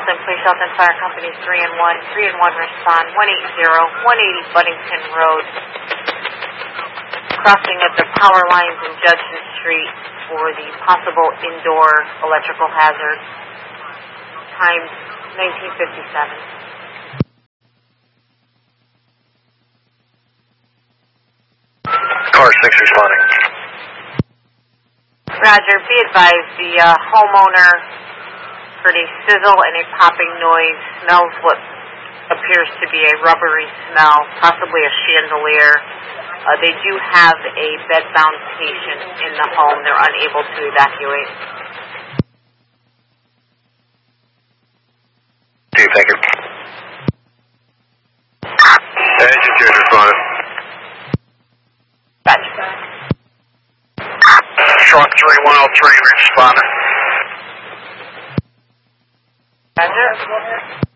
and Police Health and Fire Company 3 and 1. 3 and 1 respond 180 Buddington Road. Crossing of the power lines in Judson Street for the possible indoor electrical hazard. Time 1957. Car 6 responding. Roger, be advised the homeowner heard a sizzle and a popping noise, smells what appears to be a rubbery smell, possibly a chandelier. They do have a bed-bound patient in the home. They're unable to evacuate. Thank you. Engine 2 responding. Roger. Truck 3103 responding. Roger.